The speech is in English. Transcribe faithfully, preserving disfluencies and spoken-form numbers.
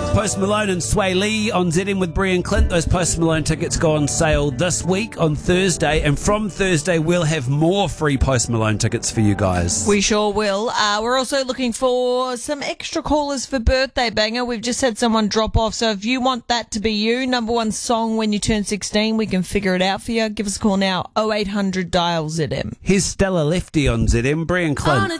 Post Malone and Sway Lee on Z M with Brie and Clint. Those Post Malone tickets go on sale this week on Thursday, and from Thursday we'll have more free Post Malone tickets for you guys. We sure will. Uh, we're also looking for some extra callers for Birthday Banger. We've just had someone drop off, so if you want that to be you, number one song when you turn sixteen, we can figure it out for you. Give us a call now, oh eight hundred dial Z M. Here's Stella Lefty on Z M, Brie and Clint.